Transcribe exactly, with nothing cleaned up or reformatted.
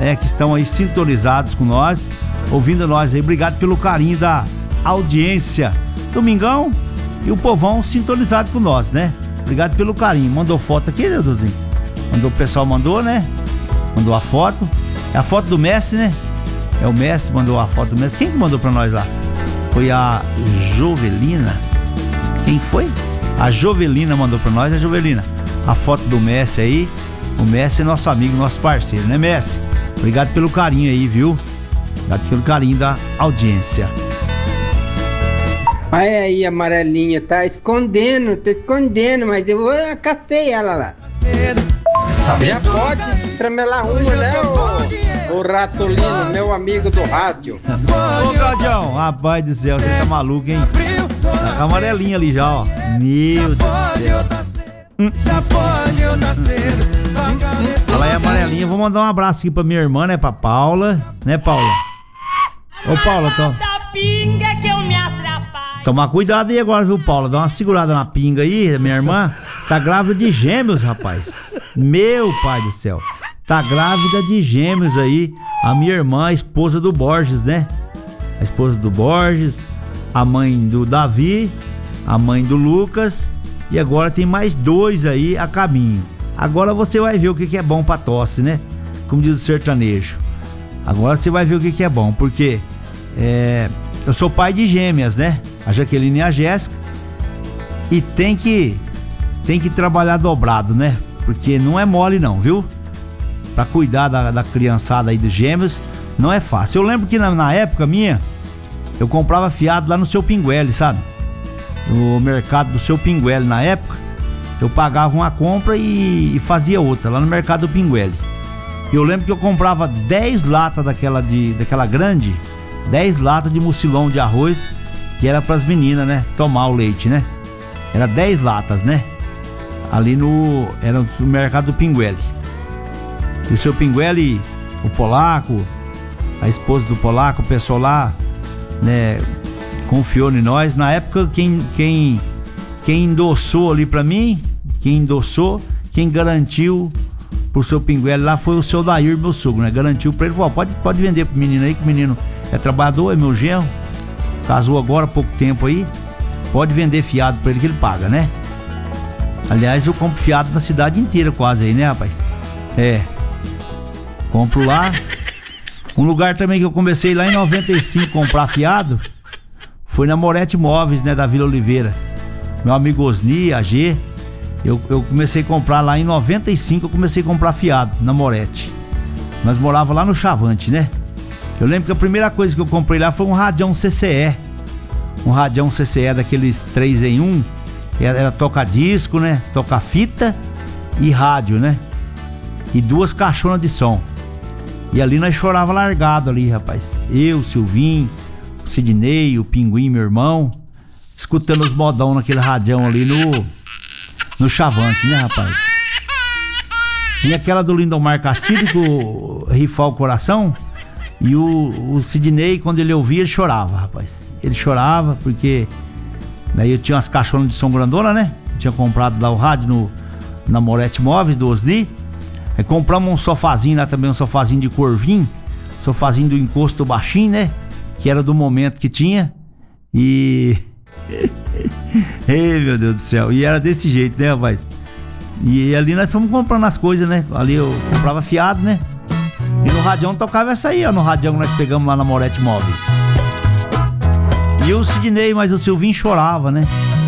né, que estão aí sintonizados com nós, ouvindo nós aí. Obrigado pelo carinho da audiência. Domingão e o povão sintonizado com nós, né? Obrigado pelo carinho. Mandou foto aqui, né, Duzinho? Mandou, o pessoal mandou, né? Mandou a foto. É a foto do Messi, né? É o Messi, mandou a foto do Messi. Quem que mandou pra nós lá? Foi a Jovelina. Quem foi? A Jovelina mandou pra nós, a Jovelina. A foto do Messi aí. O Messi é nosso amigo, nosso parceiro, né, Messi? Obrigado pelo carinho aí, viu? Obrigado pelo carinho da audiência. Olha aí, amarelinha, tá escondendo, tá escondendo, mas eu eu cacei ela lá. Já pode tremelar uma, né, o, o Ratolino, meu amigo do rádio. Ô, Claudião, rapaz do céu, você tá maluco, hein? Tá com a amarelinha ali já, ó. Meu Deus do céu. Hum. Fala aí, amarelinha. Vou mandar um abraço aqui pra minha irmã, né, pra Paula. Né, Paula? Ô, Paula, tô... Tomar cuidado aí agora, viu, Paula? Dá uma segurada na pinga aí, minha irmã. Tá grávida de gêmeos, rapaz. Meu pai do céu. Tá grávida de gêmeos aí. A minha irmã, a esposa do Borges, né? A esposa do Borges, a mãe do Davi, a mãe do Lucas. E agora tem mais dois aí a caminho. Agora você vai ver o que, que é bom pra tosse, né? Como diz o sertanejo. Agora você vai ver o que, que é bom, porque é, eu sou pai de gêmeas, né? A Jaqueline e a Jéssica. E tem que tem que trabalhar dobrado, né? Porque não é mole não, viu? Pra cuidar da, da criançada aí dos gêmeos, não é fácil. Eu lembro que na, na época minha, eu comprava fiado lá no Seu Pinguele, sabe? No mercado do Seu Pinguele, na época, eu pagava uma compra e, e fazia outra, lá no mercado do Pinguele. Eu lembro que eu comprava dez latas daquela, de, daquela grande, dez latas de mucilão de arroz, que era pras meninas, né? Tomar o leite, né? Era dez latas, né? Ali no... Era no mercado do Pinguele. E o Seu Pinguele, o Polaco, a esposa do Polaco, o pessoal lá, né? Confiou em nós. Na época, quem, quem, quem endossou ali pra mim, quem endossou, quem garantiu pro Seu Pinguele lá foi o Seu Dair, meu sogro, né? Garantiu pra ele, falou, pode, pode vender pro menino aí, que o menino é trabalhador, é meu genro. Casou agora há pouco tempo aí. Pode vender fiado pra ele que ele paga, né? Aliás, eu compro fiado na cidade inteira quase aí, né, rapaz? É. Compro lá. Um lugar também que eu comecei lá em noventa e cinco comprar fiado foi na Moretti Móveis, né, da Vila Oliveira. Meu amigo Osni, A G. Eu, eu comecei a comprar lá em noventa e cinco, eu comecei a comprar fiado na Moretti. Nós morava lá no Chavante, né? Eu lembro que a primeira coisa que eu comprei lá foi um radião C C E. Um radião C C E daqueles três em um. Era, era toca-disco, né? Toca-fita e rádio, né? E duas caixonas de som. E ali nós chorava largado ali, rapaz. Eu, o Silvinho, o Sidney, o Pinguim, meu irmão. Escutando os modão naquele radião ali no... No Chavante, né, rapaz? Tinha aquela do Lindomar Castilho, com rifar o coração. E o, o Sidney, quando ele ouvia, ele chorava, rapaz. Ele chorava porque... Daí eu tinha umas caixonas de som grandona, né? Eu tinha comprado lá o rádio no, na Moretti Móveis, do Osni. Aí compramos um sofazinho lá também, um sofazinho de corvinho. Sofazinho do encosto baixinho, né? Que era do momento que tinha. E... Ei, meu Deus do céu. E era desse jeito, né, rapaz? E ali nós fomos comprando as coisas, né? Ali eu comprava fiado, né? E no radião tocava essa aí, ó. No radião que nós pegamos lá na Moretti Móveis. E o Sidney, mas o Silvinho chorava, né?